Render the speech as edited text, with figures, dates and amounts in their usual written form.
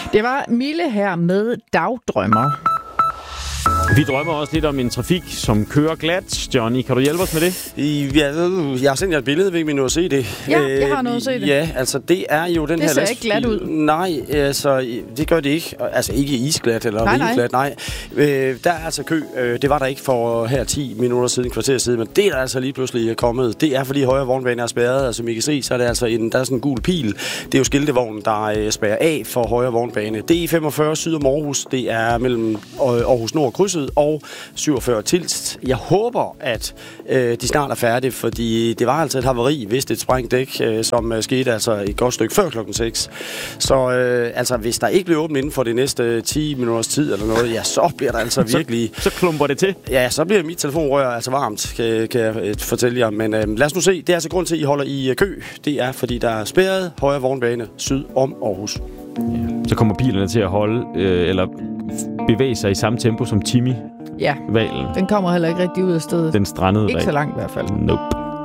Det var Mille her med Dagdrømmer. Vi drømmer også lidt om en trafik, som kører glat. Johnny, kan du hjælpe os med det? Jeg har sendt jer et billede, ved ikke, om I har set det. Ja, jeg har noget at se det. Ja, altså det er jo den her lastbil. Det ser ikke glat ud. Nej, altså det gør det ikke. Altså ikke isglat eller vinglat, nej. Der er altså kø. Det var der ikke for her 10 minutter siden, kvarter siden, men det er der altså lige pludselig kommet. Det er fordi højre vognbane er spærret. Altså som I kan se, så er det altså der er sådan en gul pil. Det er jo skiltevognen, der spærrer af for højre vognbane. D45 syd om Aarhus. Det er mellem Aarhus Nord krydset og 47 Tilst. Jeg håber, at de snart er færdige, fordi det var altså et havari, hvis det er et sprængt dæk, som skete altså et godt stykke før klokken 6. Så altså, hvis der ikke bliver åbent inden for de næste 10 minutters tid eller noget, ja, så bliver der altså virkelig... Så klumper det til? Ja, så bliver mit telefonrør altså varmt, kan jeg fortælle jer. Men lad os nu se. Det er altså grund til, at I holder i kø. Det er, fordi der er spærret højre vognbane syd om Aarhus. Ja. Så kommer bilerne til at holde, eller bevæge sig i samme tempo som Timmy. Ja, Valen. den kommer heller ikke rigtig ud af stedet. Den strandede ikke val. så langt i hvert fald. Nope.